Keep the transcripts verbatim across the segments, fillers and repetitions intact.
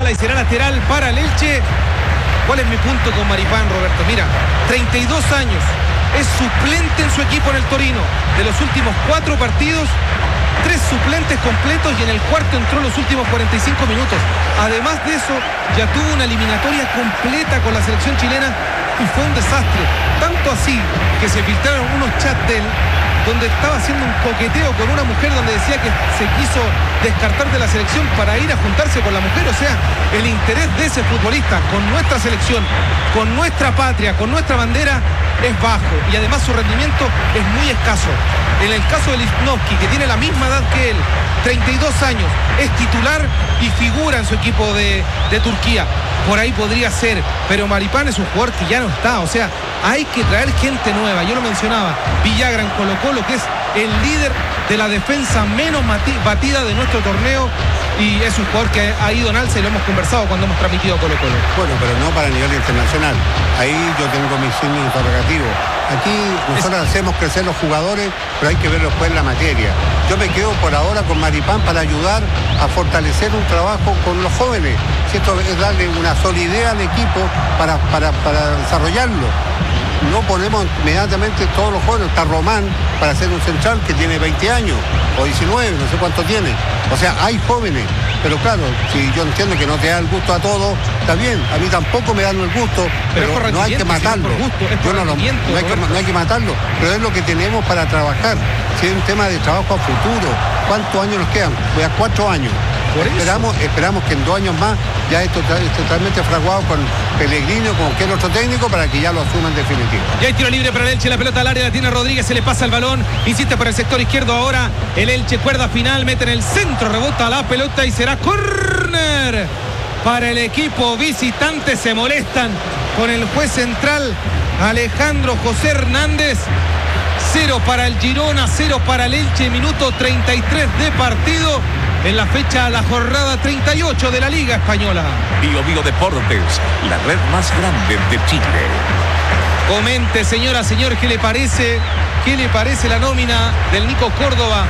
y será lateral para el Elche. ¿Cuál es mi punto con Maripán, Roberto? Mira, treinta y dos años, es suplente en su equipo en el Torino. De los últimos cuatro partidos, tres suplentes completos y en el cuarto entró los últimos cuarenta y cinco minutos. Además de eso, ya tuvo una eliminatoria completa con la selección chilena y fue un desastre. Tanto así que se filtraron unos chats de él donde estaba haciendo un coqueteo con una mujer donde decía que se quiso descartar de la selección para ir a juntarse con la mujer. O sea, el interés de ese futbolista con nuestra selección, con nuestra patria, con nuestra bandera es bajo y además su rendimiento es muy escaso. En el caso de Lichnowsky, que tiene la misma edad que él, treinta y dos años, es titular y figura en su equipo de, de Turquía. Por ahí podría ser, pero Maripán es un jugador que ya no está. O sea, hay que traer gente nueva. Yo lo mencionaba, Villagra en Colo-Colo, que es el líder de la defensa menos batida de nuestro torneo, y es un jugador que ha ido en alza y lo hemos conversado cuando hemos transmitido Colo-Colo. Bueno, pero no para nivel internacional. Ahí yo tengo mis signos interrogativos. Aquí nosotros es... hacemos crecer los jugadores, pero hay que verlo después en la materia. Yo me quedo por ahora con Maripán para ayudar a fortalecer un trabajo con los jóvenes. Si esto es darle una solidez al equipo para, para, para desarrollarlo. No ponemos inmediatamente todos los jóvenes. Está Román para ser un central que tiene veinte años o diecinueve, no sé cuánto tiene. O sea, hay jóvenes, pero claro, si yo entiendo que no te da el gusto a todos, está bien, a mí tampoco me dan el gusto, pero, pero no hay que matarlo. Si gusto, yo no, lo, no, hay que, no hay que matarlo, pero es lo que tenemos para trabajar. Si es un tema de trabajo a futuro, ¿cuántos años nos quedan? Pues a cuatro años. Esperamos, esperamos que en dos años más ya esto esté totalmente fraguado con Pellegrino, con cualquier otro técnico, para que ya lo asuman definitivo. Y hay tiro libre para el Elche, la pelota al área la tiene Rodríguez, se le pasa el balón, insiste por el sector izquierdo ahora el Elche, cuerda final, mete en el centro, rebota la pelota y será córner para el equipo visitante. Se molestan con el juez central Alejandro José Hernández. Cero para el Girona, cero para el Elche, minuto treinta y tres de partido en la fecha, la jornada treinta y ocho de la Liga Española. Bio Bio Deportes, la red más grande de Chile. Comente, señora, señor, ¿qué le parece? ¿Qué le parece la nómina del Nico Córdoba?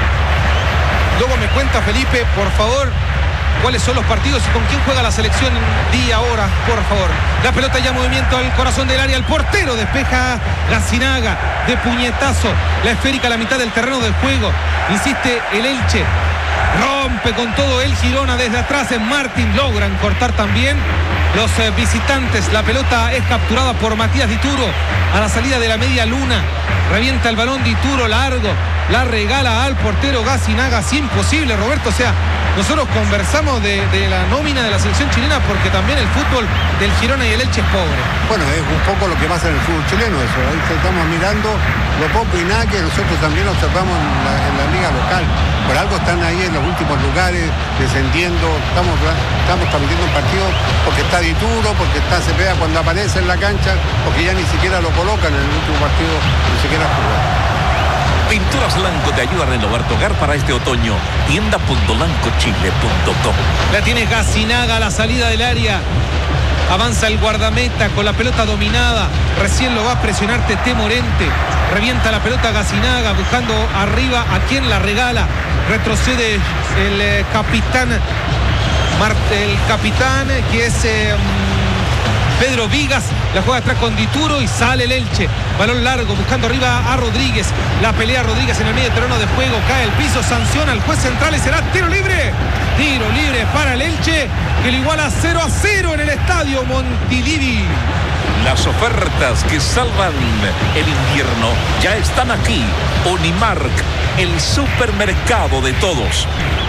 Luego me cuenta, Felipe, por favor, cuáles son los partidos y con quién juega la selección día, hora, por favor. La pelota ya en movimiento al corazón del área, el portero despeja Gacinaga de puñetazo, la esférica a la mitad del terreno del juego. Insiste el Elche, rompe con todo el Girona desde atrás en Martín, logran cortar también los eh, visitantes. La pelota es capturada por Matías Dituro a la salida de la media luna, revienta el balón Dituro largo, la regala al portero Gacinaga, así imposible, Roberto. O sea, nosotros conversamos de, de la nómina de la selección chilena porque también el fútbol del Girona y el Elche es pobre. Bueno, es un poco lo que pasa en el fútbol chileno, eso. Ahí estamos mirando lo poco y nada que nosotros también observamos en la, en la liga local. Por algo están ahí en los últimos lugares, descendiendo. Estamos, estamos transmitiendo un partido porque está Dituro, porque está Cepeda cuando aparece en la cancha, porque ya ni siquiera lo colocan en el último partido, ni siquiera jugar. Pinturas Blanco te ayuda a renovar tu hogar para este otoño. tienda punto blanco chile punto com. La tiene Gacinaga a la salida del área. Avanza el guardameta con la pelota dominada. Recién lo va a presionar Tete Morente. Revienta la pelota Gacinaga buscando arriba a quien la regala. Retrocede el eh, capitán. Mar, el capitán que es... Eh, Pedro Vigas, la juega atrás con Dituro y sale el Elche. Balón largo, buscando arriba a Rodríguez. La pelea Rodríguez en el medio terreno de juego. Cae el piso, sanciona al juez central y será tiro libre. Tiro libre para el Elche, que lo iguala cero a cero en el estadio Montilivi. Las ofertas que salvan el invierno ya están aquí. Unimark, el supermercado de todos.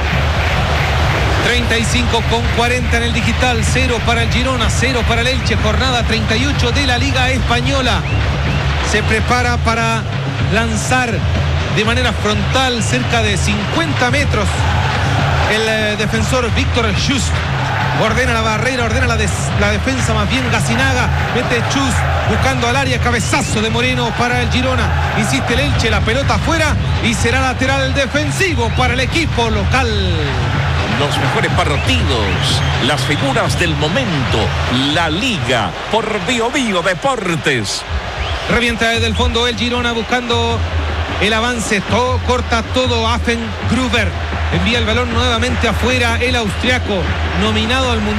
treinta y cinco con cuarenta en el digital, cero para el Girona, cero para el Elche, jornada treinta y ocho de la Liga Española. Se prepara para lanzar de manera frontal cerca de cincuenta metros el eh, defensor Víctor Just. Ordena la barrera, ordena la, des, la defensa más bien Gacinaga, mete Chus buscando al área, cabezazo de Moreno para el Girona, insiste el Elche, la pelota afuera y será lateral defensivo para el equipo local. Los mejores partidos, las figuras del momento, la Liga por Bio Bio Deportes. Revienta desde el fondo el Girona buscando el avance, todo, corta todo Affengruber. Envía el balón nuevamente afuera el austriaco, nominado al Mundial.